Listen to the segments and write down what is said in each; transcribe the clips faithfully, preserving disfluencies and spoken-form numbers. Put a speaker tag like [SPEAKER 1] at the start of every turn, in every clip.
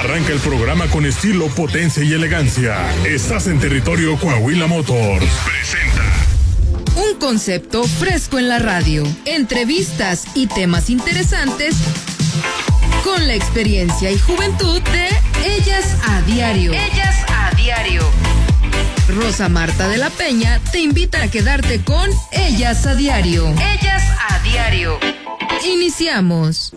[SPEAKER 1] Arranca el programa con estilo, potencia y elegancia. Estás en territorio Coahuila Motors. Presenta
[SPEAKER 2] un concepto fresco en la radio. Entrevistas y temas interesantes con la experiencia y juventud de Ellas a Diario. Ellas a Diario. Rosa Marta de la Peña te invita a quedarte con Ellas a Diario. Ellas a Diario. Iniciamos.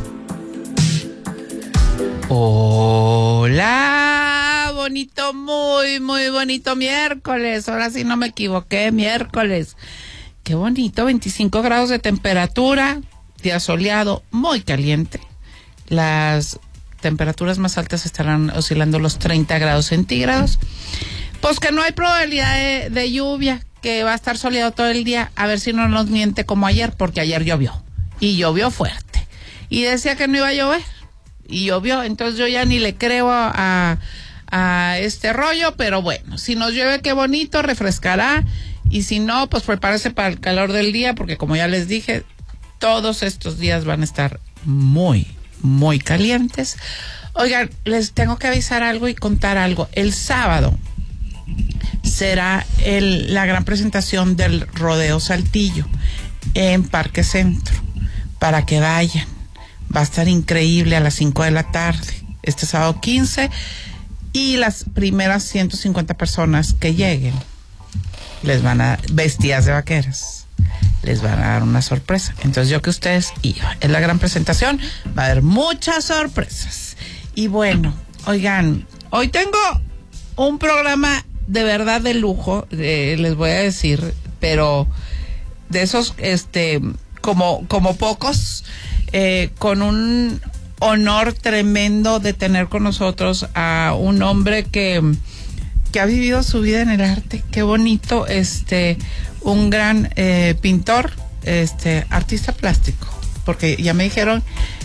[SPEAKER 3] Hola, bonito, muy, muy bonito miércoles. Ahora sí no me equivoqué, miércoles. Qué bonito, veinticinco grados de temperatura, día soleado, muy caliente. Las temperaturas más altas estarán oscilando los treinta grados centígrados. Pues que no hay probabilidad de, de lluvia, que va a estar soleado todo el día. A ver si no nos miente como ayer, porque ayer llovió. Y llovió fuerte. Y decía que no iba a llover. Y llovió, entonces yo ya ni le creo a, a, a este rollo, pero bueno, si nos llueve qué bonito, refrescará, y si no, pues prepárese para el calor del día, porque como ya les dije, todos estos días van a estar muy, muy calientes. Oigan, les tengo que avisar algo y contar algo. El sábado será el, la gran presentación del Rodeo Saltillo en Parque Centro, para que vayan. Va a estar increíble a las cinco de la tarde, este sábado quince, y las primeras ciento cincuenta personas que lleguen les van a, vestidas de vaqueras, les van a dar una sorpresa. Entonces yo que ustedes iban, es la gran presentación, va a haber muchas sorpresas. Y bueno, oigan, hoy tengo un programa de verdad de lujo, eh, les voy a decir, pero de esos, este, como, como pocos. Eh, con un honor tremendo de tener con nosotros a un hombre que, que ha vivido su vida en el arte. Qué bonito, este, un gran eh, pintor, este, artista plástico, porque ya me dijeron,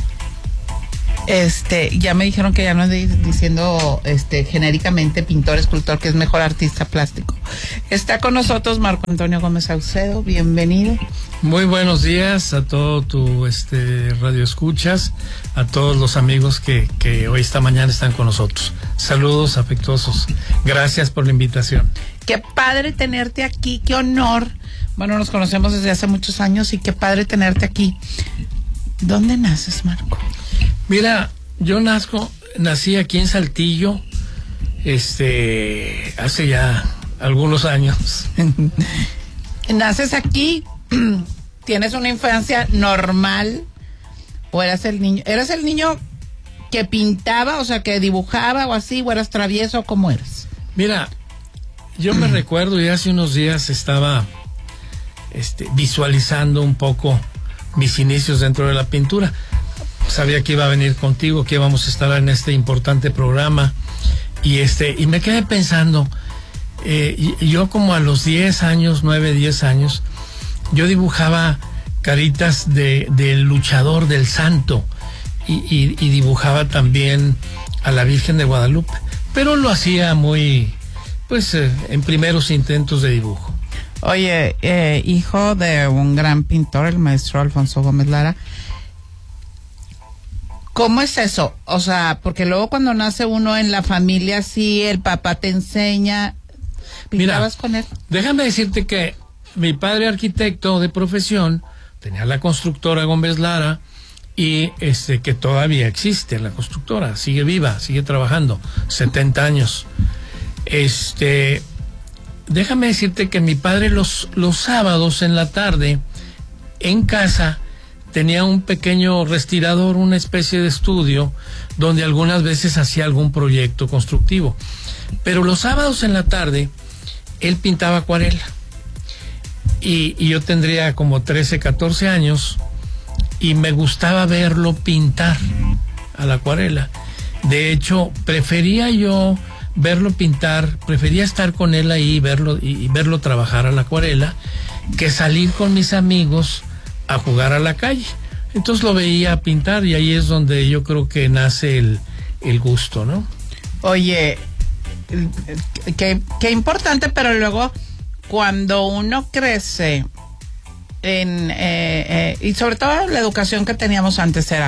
[SPEAKER 3] este, ya me dijeron que ya no estoy diciendo, este, genéricamente pintor, escultor, que es mejor artista plástico. Está con nosotros Marco Antonio Gómez Saucedo, bienvenido.
[SPEAKER 4] Muy buenos días a todo tu este radio escuchas, a todos los amigos que, que hoy esta mañana están con nosotros. Saludos afectuosos. Gracias por la invitación.
[SPEAKER 3] Qué padre tenerte aquí, qué honor. Bueno, nos conocemos desde hace muchos años y qué padre tenerte aquí. ¿Dónde naces, Marco?
[SPEAKER 4] Mira, yo nazco, nací aquí en Saltillo, este, hace ya algunos años.
[SPEAKER 3] ¿Naces aquí? ¿Tienes una infancia normal? ¿O eras el niño? ¿Eras el niño que pintaba, o sea, que dibujaba o así, o eras travieso, cómo eras?
[SPEAKER 4] Mira, yo me recuerdo y hace unos días estaba este, visualizando un poco mis inicios dentro de la pintura. Sabía que iba a venir contigo, que íbamos a estar en este importante programa, y este, y me quedé pensando, eh, y, yo como a los diez años, nueve, diez años, yo dibujaba caritas de, del luchador, del santo, y, y, y dibujaba también a la Virgen de Guadalupe, pero lo hacía muy, pues, eh, en primeros intentos de dibujo.
[SPEAKER 3] Oye, eh, hijo de un gran pintor, el maestro Alfonso Gómez Lara, ¿cómo es eso? O sea, porque luego cuando nace uno en la familia, sí, el papá te enseña. ¿Pintabas Mira, con él?
[SPEAKER 4] Déjame decirte que mi padre, arquitecto de profesión, tenía la constructora Gómez Lara, y este que todavía existe la constructora, sigue viva, sigue trabajando, setenta años. Este, déjame decirte que mi padre los, los sábados en la tarde, en casa, tenía un pequeño respirador, una especie de estudio, donde algunas veces hacía algún proyecto constructivo. Pero los sábados en la tarde, él pintaba acuarela. Y, y yo tendría como trece, catorce años, y me gustaba verlo pintar a la acuarela. De hecho, prefería yo verlo pintar, prefería estar con él ahí, verlo, y, y verlo trabajar a la acuarela, que salir con mis amigos a jugar a la calle. Entonces lo veía pintar, y ahí es donde yo creo que nace el, el gusto, ¿no?
[SPEAKER 3] Oye, qué, qué importante, pero luego cuando uno crece en eh, eh, y sobre todo la educación que teníamos antes era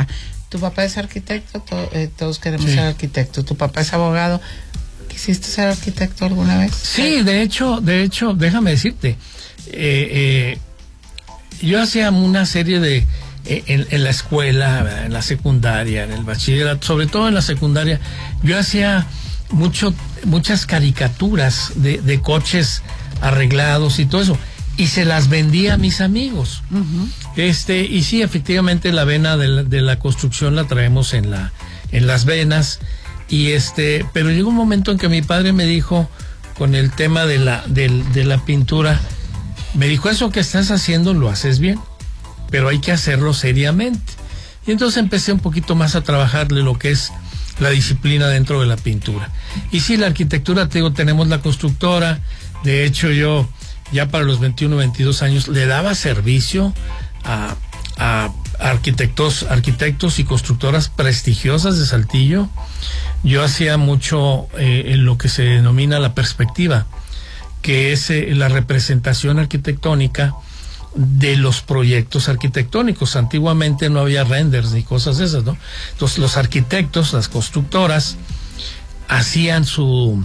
[SPEAKER 3] Tu papá es arquitecto, to, eh, todos queremos
[SPEAKER 4] sí.
[SPEAKER 3] ser arquitectos. Tu papá es abogado. ¿Quisiste ser arquitecto alguna vez?
[SPEAKER 4] Sí, de hecho, de hecho, déjame decirte, eh, eh, yo hacía una serie de, eh, en, en la escuela, en la secundaria, en el bachillerato, sobre todo en la secundaria, yo hacía mucho, muchas caricaturas de, de coches arreglados y todo eso, y se las vendía a mis amigos. Uh-huh. Este, y sí, efectivamente la vena de la, de la construcción la traemos en la, en las venas, y este, pero llegó un momento en que mi padre me dijo, con el tema de la, de, de la pintura, me dijo, eso que estás haciendo lo haces bien, pero hay que hacerlo seriamente. Y entonces empecé un poquito más a trabajarle lo que es la disciplina dentro de la pintura. Y sí, la arquitectura, te digo, tenemos la constructora. De hecho, yo ya para los veintiuno, veintidós años le daba servicio a, a arquitectos, arquitectos y constructoras prestigiosas de Saltillo. Yo hacía mucho eh, en lo que se denomina la perspectiva, que es eh, la representación arquitectónica de los proyectos arquitectónicos. Antiguamente no había renders ni cosas esas, ¿no? Entonces los arquitectos, las constructoras, hacían su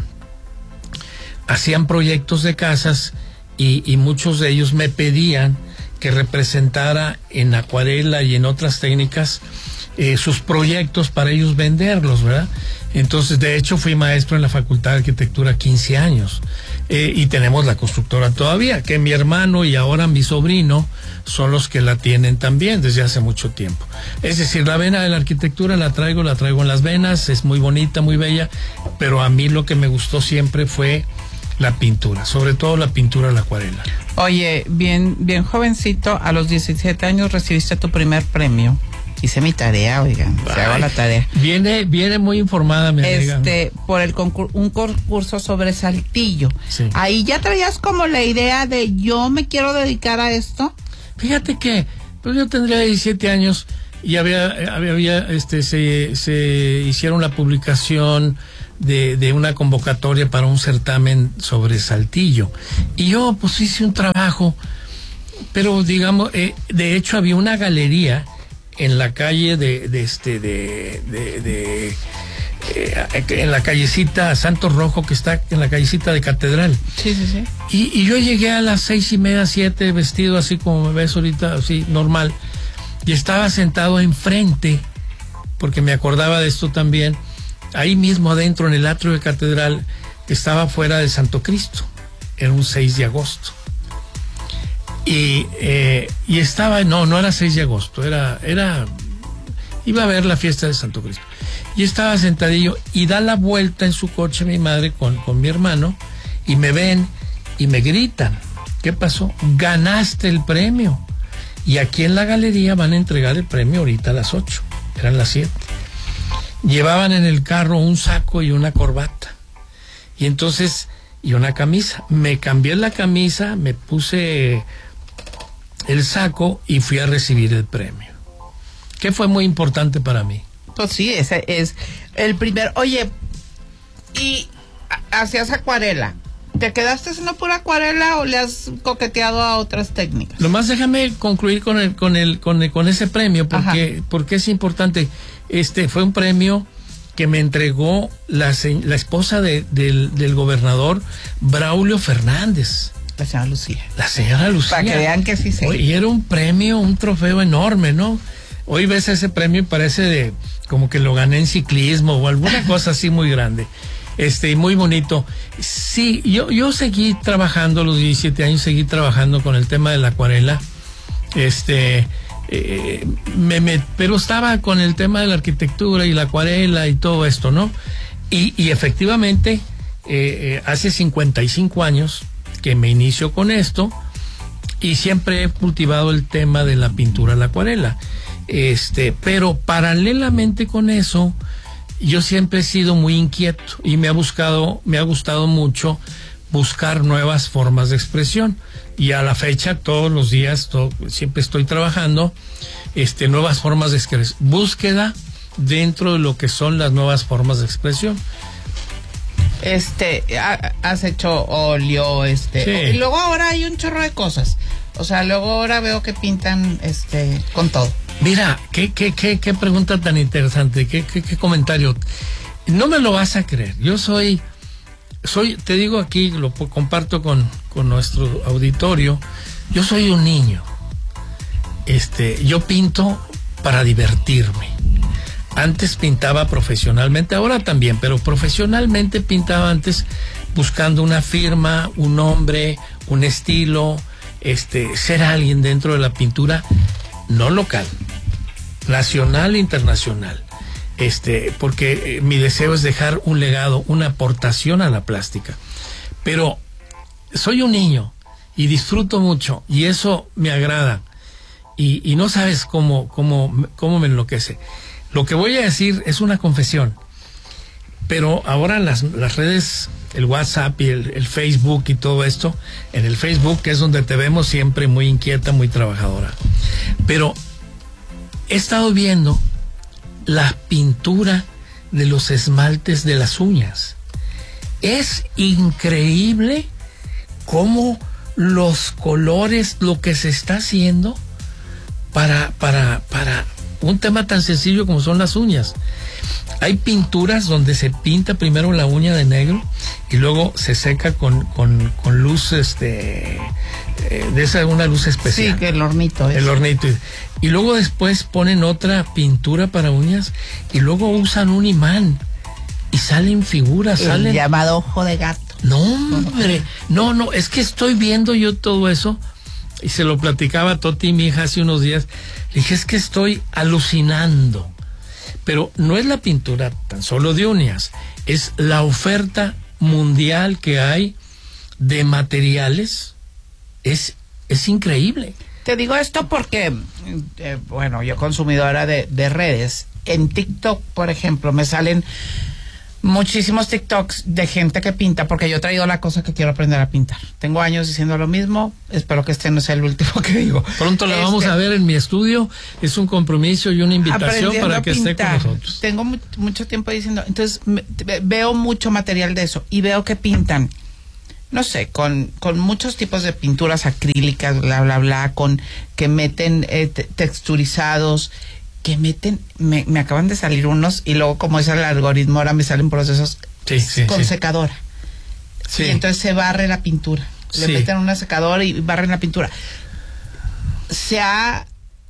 [SPEAKER 4] hacían proyectos de casas y, y muchos de ellos me pedían que representara en acuarela y en otras técnicas eh, sus proyectos para ellos venderlos, ¿verdad? Entonces, de hecho, fui maestro en la Facultad de Arquitectura quince años. Eh, y tenemos la constructora todavía, que mi hermano y ahora mi sobrino son los que la tienen también desde hace mucho tiempo. Es decir, la vena de la arquitectura la traigo, la traigo en las venas, es muy bonita, muy bella, pero a mí lo que me gustó siempre fue la pintura, sobre todo la pintura a la acuarela.
[SPEAKER 3] Oye, bien, bien jovencito, a los diecisiete años recibiste tu primer premio. Hice mi tarea, oigan, se hago la tarea.
[SPEAKER 4] Viene, viene muy informada, mi amiga.
[SPEAKER 3] Este, por el concur- un concurso sobre Saltillo.
[SPEAKER 4] Sí.
[SPEAKER 3] Ahí ya traías como la idea de yo me quiero dedicar a esto.
[SPEAKER 4] Fíjate que, pues yo tendría diecisiete años y había, había, había este, se, se hicieron la publicación de, de una convocatoria para un certamen sobre Saltillo. Y yo, pues hice un trabajo, pero digamos, eh, de hecho había una galería en la calle de, de este de, de, de eh, en la callecita Santos Rojo, que está en la callecita de Catedral.
[SPEAKER 3] Sí, sí, sí.
[SPEAKER 4] Y, y yo llegué a las seis y media, siete, vestido así como me ves ahorita, así normal, y estaba sentado enfrente, porque me acordaba de esto también, ahí mismo adentro en el atrio de Catedral, estaba fuera de Santo Cristo. Era un seis de agosto. Y, eh, y estaba, no, no era seis de agosto, era, era, iba a ver la fiesta de Santo Cristo. Y estaba sentadillo y da la vuelta en su coche mi madre con, con mi hermano y me ven y me gritan, ¿qué pasó? Ganaste el premio. Y aquí en la galería van a entregar el premio ahorita a las ocho, eran las siete. Llevaban en el carro un saco y una corbata. Y entonces, y una camisa. Me cambié la camisa, me puse el saco y fui a recibir el premio, que fue muy importante para mí.
[SPEAKER 3] Pues sí, ese es el primer. Oye, y hacías acuarela. ¿Te quedaste haciendo pura acuarela o le has coqueteado a otras técnicas?
[SPEAKER 4] Lo más, déjame concluir con el, con el, con el, con ese premio, porque, porque es importante. Este fue un premio que me entregó la, la esposa de, del, del gobernador Braulio Fernández.
[SPEAKER 3] La señora Lucía.
[SPEAKER 4] La señora Lucía.
[SPEAKER 3] Para que vean que sí sé.
[SPEAKER 4] Y era un premio, un trofeo enorme, ¿no? Hoy ves ese premio y parece de como que lo gané en ciclismo o alguna cosa así muy grande. Este, y muy bonito. Sí, yo, yo seguí trabajando a los diecisiete años, seguí trabajando con el tema de la acuarela. Este, eh, me, me, pero estaba con el tema de la arquitectura y la acuarela y todo esto, ¿no? Y, y efectivamente, eh, eh, hace cincuenta y cinco años que me inicio con esto y siempre he cultivado el tema de la pintura a la acuarela. Este, pero paralelamente con eso, yo siempre he sido muy inquieto y me ha buscado, me ha gustado mucho buscar nuevas formas de expresión. Y a la fecha, todos los días, todo, siempre estoy trabajando este, nuevas formas de expresión. Búsqueda dentro de lo que son las nuevas formas de expresión.
[SPEAKER 3] Este, has hecho óleo, este,
[SPEAKER 4] sí.
[SPEAKER 3] Y luego ahora hay un chorro de cosas. O sea, luego ahora veo que pintan, este, con todo.
[SPEAKER 4] Mira, qué, qué, qué, qué pregunta tan interesante, qué, qué, qué comentario. No me lo vas a creer. Yo soy, soy, te digo aquí, lo comparto con, con nuestro auditorio. Yo soy un niño. Este, yo pinto para divertirme. Antes pintaba profesionalmente, ahora también, pero profesionalmente pintaba antes buscando una firma, un nombre, un estilo, este, ser alguien dentro de la pintura, no local, nacional e internacional. Este, porque eh, mi deseo es dejar un legado, una aportación a la plástica. Pero soy un niño y disfruto mucho y eso me agrada. Y, y no sabes cómo, cómo, cómo me enloquece. Lo que voy a decir es una confesión, pero ahora las, las redes, el WhatsApp y el, el Facebook y todo esto, en el Facebook que es donde te vemos siempre muy inquieta, muy trabajadora, pero he estado viendo la pintura de los esmaltes de las uñas. Es increíble cómo los colores, lo que se está haciendo para, para, para un tema tan sencillo como son las uñas. Hay pinturas donde se pinta primero la uña de negro y luego se seca con, con, con luz, este, eh, de esa, una luz especial.
[SPEAKER 3] Sí, que el hornito es.
[SPEAKER 4] El hornito. Y luego después ponen otra pintura para uñas y luego usan un imán y salen figuras,
[SPEAKER 3] el
[SPEAKER 4] salen...
[SPEAKER 3] llamado ojo de gato.
[SPEAKER 4] No, hombre, no, no, es que estoy viendo yo todo eso y se lo platicaba a Toti, mi hija, hace unos días. Le dije, es que estoy alucinando. Pero no es la pintura tan solo de uñas, es la oferta mundial que hay de materiales. Es, es increíble.
[SPEAKER 3] Te digo esto porque, eh, bueno, yo consumidora de, de redes, en TikTok, por ejemplo, me salen muchísimos TikToks de gente que pinta, porque yo he traído la cosa que quiero aprender a pintar. Tengo años diciendo lo mismo, espero que este no sea el último que digo.
[SPEAKER 4] Pronto la este, vamos a ver en mi estudio, es un compromiso y una invitación para que esté con nosotros.
[SPEAKER 3] Tengo mu mucho tiempo diciendo, entonces me, veo mucho material de eso y veo que pintan, no sé, con, con muchos tipos de pinturas acrílicas, bla, bla, bla, con que meten eh, texturizados, que meten, me, me acaban de salir unos y luego como es el algoritmo ahora me salen procesos
[SPEAKER 4] sí, sí,
[SPEAKER 3] con
[SPEAKER 4] sí.
[SPEAKER 3] secadora. Sí. Y entonces se barre la pintura. Le sí. meten una secadora y barren la pintura. Se ha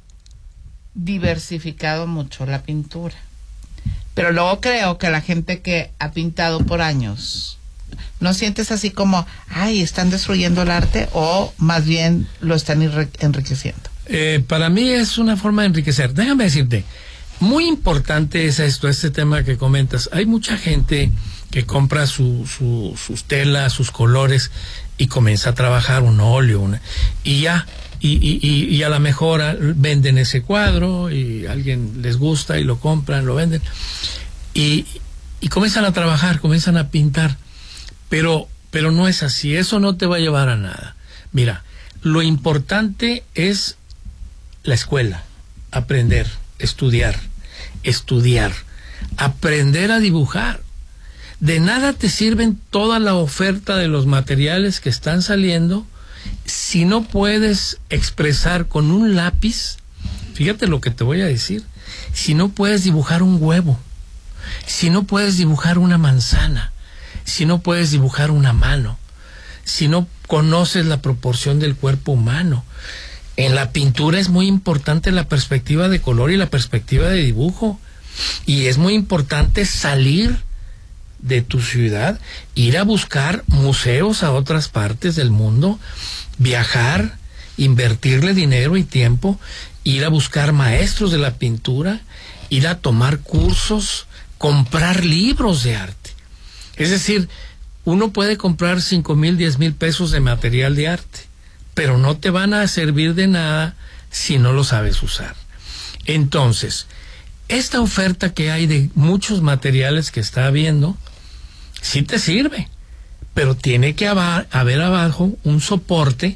[SPEAKER 3] diversificado mucho la pintura. Pero luego creo que la gente que ha pintado por años, ¿no sientes así como, ay, están destruyendo el arte o más bien lo están enriqueciendo?
[SPEAKER 4] Eh, para mí es una forma de enriquecer. Déjame decirte, muy importante es esto, este tema que comentas. Hay mucha gente que compra su, su, sus telas, sus colores y comienza a trabajar un óleo una, y ya, y, y, y, y a la mejor venden ese cuadro y a alguien les gusta y lo compran, lo venden y, y comienzan a trabajar, comienzan a pintar, pero, pero no es así, eso no te va a llevar a nada. Mira, lo importante es la escuela, aprender, estudiar, estudiar, aprender a dibujar. De nada te sirven toda la oferta de los materiales que están saliendo si no puedes expresar con un lápiz, fíjate lo que te voy a decir, si no puedes dibujar un huevo, si no puedes dibujar una manzana, si no puedes dibujar una mano, si no conoces la proporción del cuerpo humano. En la pintura es muy importante la perspectiva de color y la perspectiva de dibujo. Y es muy importante salir de tu ciudad, ir a buscar museos a otras partes del mundo, viajar, invertirle dinero y tiempo, ir a buscar maestros de la pintura, ir a tomar cursos, comprar libros de arte. Es decir, uno puede comprar cinco mil, diez mil pesos de material de arte, pero no te van a servir de nada si no lo sabes usar. Entonces, esta oferta que hay de muchos materiales que está habiendo, sí te sirve, pero tiene que haber abajo un soporte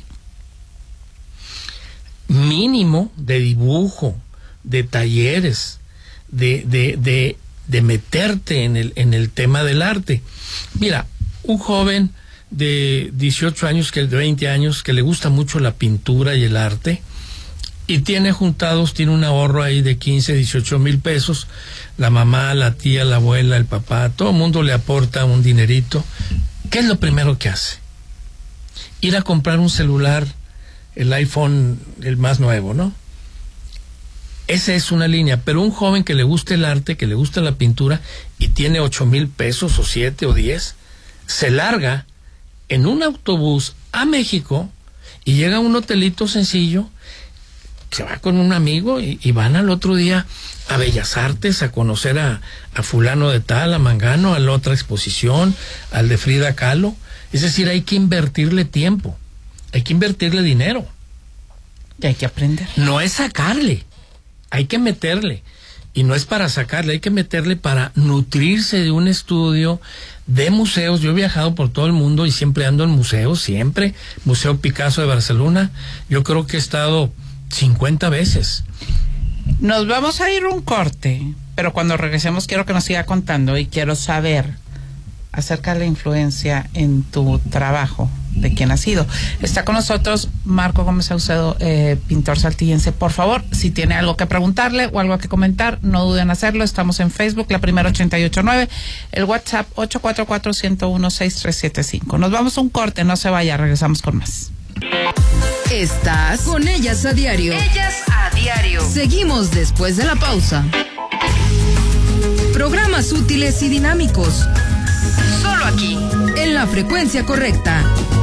[SPEAKER 4] mínimo de dibujo, de talleres, de, de, de, de meterte en el, en el tema del arte. Mira, un joven de dieciocho años, que de veinte años, que le gusta mucho la pintura y el arte, y tiene juntados, tiene un ahorro ahí de quince, dieciocho mil pesos. La mamá, la tía, la abuela, el papá, todo el mundo le aporta un dinerito. ¿Qué es lo primero que hace? Ir a comprar un celular, el iPhone, el más nuevo, ¿no? Esa es una línea, pero un joven que le guste el arte, que le gusta la pintura y tiene ocho mil pesos o siete o diez, se larga en un autobús a México y llega a un hotelito sencillo, se va con un amigo y, y van al otro día a Bellas Artes a conocer a, a fulano de tal, a Mangano, a la otra exposición, al de Frida Kahlo. Es decir, hay que invertirle tiempo, hay que invertirle dinero.
[SPEAKER 3] Y hay que aprender.
[SPEAKER 4] No es sacarle, hay que meterle. Y no es para sacarle, hay que meterle para nutrirse de un estudio de museos. Yo he viajado por todo el mundo y siempre ando en museos, siempre. Museo Picasso de Barcelona, yo creo que he estado cincuenta veces.
[SPEAKER 3] Nos vamos a ir un corte, pero cuando regresemos quiero que nos siga contando y quiero saber acerca de la influencia en tu trabajo, de quién ha sido. Está con nosotros Marco Gómez Saucedo, eh, pintor saltillense. Por favor, si tiene algo que preguntarle o algo que comentar, no duden en hacerlo. Estamos en Facebook, La Primera ochenta y ocho nueve, el WhatsApp ocho cuatro cuatro, uno cero uno, seis tres siete cinco. Nos vamos a un corte, no se vaya, regresamos con más.
[SPEAKER 2] Estás con Ellas a Diario. Ellas a Diario. Seguimos después de la pausa. Programas útiles y dinámicos. Solo aquí, en la frecuencia correcta.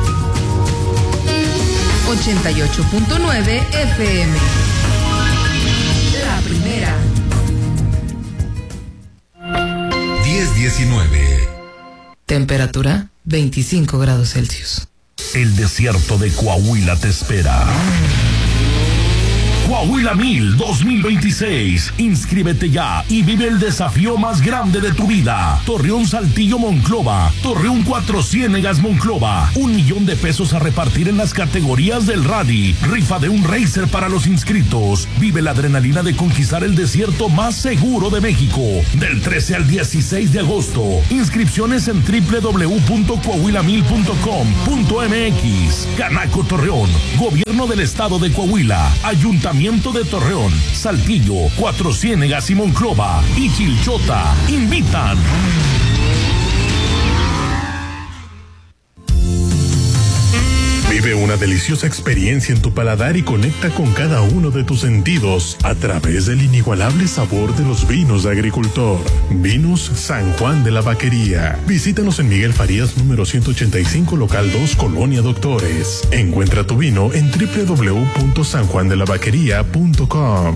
[SPEAKER 2] ochenta y ocho punto nueve F M. La Primera.
[SPEAKER 5] diez diecinueve.
[SPEAKER 2] Temperatura veinticinco grados Celsius.
[SPEAKER 1] El desierto de Coahuila te espera. Coahuila Mil dos mil veintiséis. Inscríbete ya y vive el desafío más grande de tu vida. Torreón Saltillo Monclova, Torreón Cuatro Ciénegas Monclova. Un millón de pesos a repartir en las categorías del rally. Rifa de un racer para los inscritos. Vive la adrenalina de conquistar el desierto más seguro de México. Del trece al dieciséis de agosto. Inscripciones en doble u doble u doble u punto coahuila mil punto com punto m x. Canaco Torreón, Gobierno del Estado de Coahuila, Ayuntamiento de Torreón, Saltillo, Cuatro Ciénegas y Monclova y Chilchota invitan. Vive una deliciosa experiencia en tu paladar y conecta con cada uno de tus sentidos a través del inigualable sabor de los vinos de agricultor. Vinos San Juan de la Vaquería. Visítanos en Miguel Farías número ciento ochenta y cinco, local dos, Colonia Doctores. Encuentra tu vino en doble u doble u doble u punto san juan de la vaquería punto com.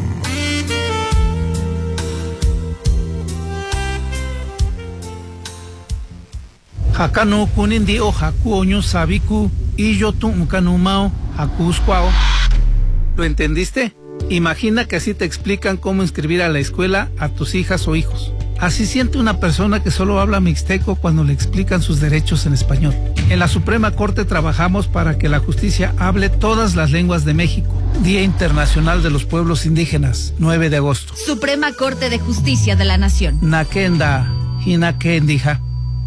[SPEAKER 6] Hakano kunindi o haku oño sabiku y yo tu ukanumao hakuskwao. ¿Lo entendiste? Imagina que así te explican cómo inscribir a la escuela a tus hijas o hijos. Así siente una persona que solo habla mixteco cuando le explican sus derechos en español. En la Suprema Corte trabajamos para que la justicia hable todas las lenguas de México. Día Internacional de los Pueblos Indígenas, nueve de agosto.
[SPEAKER 7] Suprema Corte de Justicia de la Nación.
[SPEAKER 6] Nakenda, hinakendija.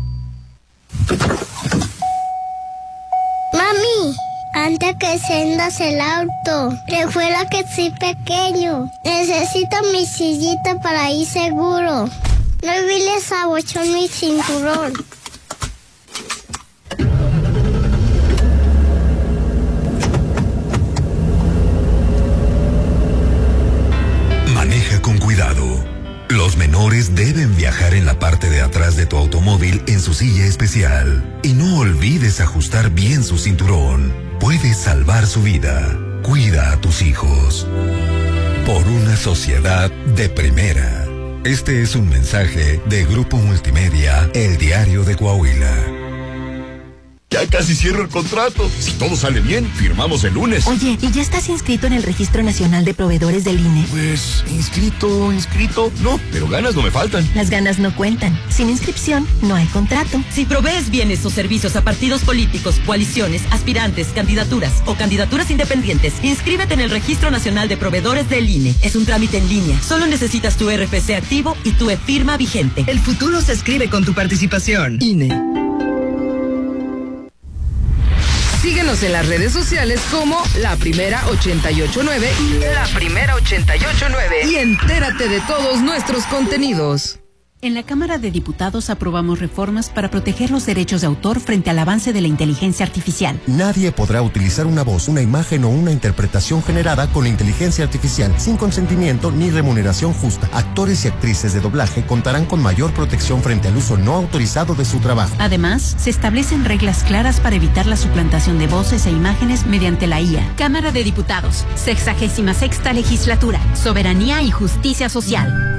[SPEAKER 8] Mami, antes que enciendas el auto, recuerda que soy pequeño. Necesito mi sillita para ir seguro. No olvides abochar mi cinturón.
[SPEAKER 5] Maneja con cuidado. Los menores deben viajar en la parte de atrás de tu automóvil en su silla especial. Y no olvides ajustar bien su cinturón. Puedes salvar su vida. Cuida a tus hijos. Por una sociedad de primera. Este es un mensaje de Grupo Multimedia, El Diario de Coahuila.
[SPEAKER 9] Ya casi cierro el contrato. Si todo sale bien, firmamos el lunes.
[SPEAKER 10] Oye, ¿y ya estás inscrito en el Registro Nacional de Proveedores del I N E?
[SPEAKER 9] Pues, inscrito, inscrito, no, pero ganas no me faltan.
[SPEAKER 10] Las ganas no cuentan. Sin inscripción, no hay contrato.
[SPEAKER 11] Si provees bienes o servicios a partidos políticos, coaliciones, aspirantes, candidaturas o candidaturas independientes, inscríbete en el Registro Nacional de Proveedores del I N E. Es un trámite en línea. Solo necesitas tu R F C activo y tu e-firma vigente.
[SPEAKER 12] El futuro se escribe con tu participación. I N E.
[SPEAKER 2] Síguenos en las redes sociales como La Primera ochenta y ocho nueve, La Primera ochenta y ocho nueve, y entérate de todos nuestros contenidos.
[SPEAKER 12] En la Cámara de Diputados aprobamos reformas para proteger los derechos de autor frente al avance de la inteligencia artificial.
[SPEAKER 13] Nadie podrá utilizar una voz, una imagen o una interpretación generada con inteligencia artificial sin consentimiento ni remuneración justa. Actores y actrices de doblaje contarán con mayor protección frente al uso no autorizado de su trabajo.
[SPEAKER 12] Además, se establecen reglas claras para evitar la suplantación de voces e imágenes mediante la I A.
[SPEAKER 7] Cámara de Diputados, sexagésima sexta legislatura, soberanía y justicia social.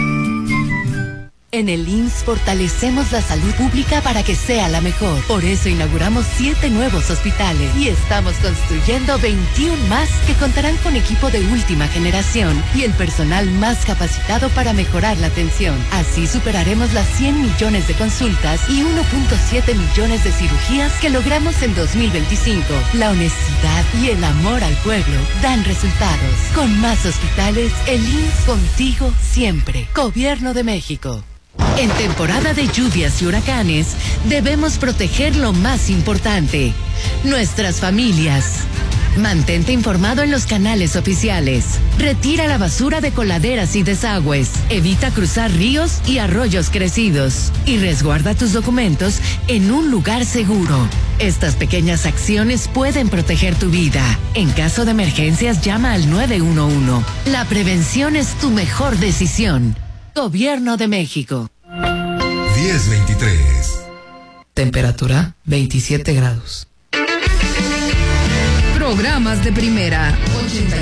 [SPEAKER 14] En el I M S S fortalecemos la salud pública para que sea la mejor. Por eso inauguramos siete nuevos hospitales y estamos construyendo veintiún más que contarán con equipo de última generación y el personal más capacitado para mejorar la atención. Así superaremos las cien millones de consultas y uno punto siete millones de cirugías que logramos en dos mil veinticinco. La honestidad y el amor al pueblo dan resultados. Con más hospitales, el I M S S contigo siempre. Gobierno de México. En temporada de lluvias y huracanes, debemos proteger lo más importante, nuestras familias. Mantente informado en los canales oficiales. Retira la basura de coladeras y desagües. Evita cruzar ríos y arroyos crecidos. Y resguarda tus documentos en un lugar seguro. Estas pequeñas acciones pueden proteger tu vida. En caso de emergencias, llama al nueve uno uno. La prevención es tu mejor decisión. Gobierno de México.
[SPEAKER 5] diez veintitrés.
[SPEAKER 15] Temperatura veintisiete grados.
[SPEAKER 2] Programas de primera.